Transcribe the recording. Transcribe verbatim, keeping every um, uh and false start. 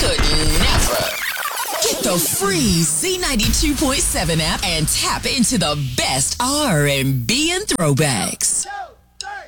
could never. Get the free Z ninety-two point seven app and tap into the best R and B and throwbacks.